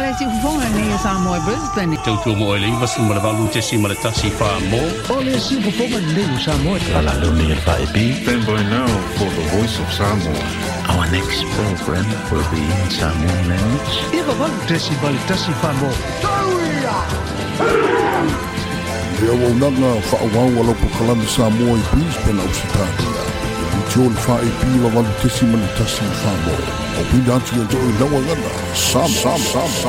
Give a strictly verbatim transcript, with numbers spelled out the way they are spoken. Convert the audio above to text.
le si fonga nei Samoa Brisbane. Tautu mo ele i wasu mala valu te si mala tasi wha mo. O le si fonga nei Samoa. Ala lumi e whae pi. Stand by now for the voice of Samoa. Our next program will be in Samoan language. Iwa walu te si mala tasi wha mo. Ia wau nanga whaawau wala po kalana Samoa i Brisbane au sitatia. I tio le whae pi la walu te si mala tasi wha mo. O pina atu e toi lawa ngana. Sam, sam, sam, sam.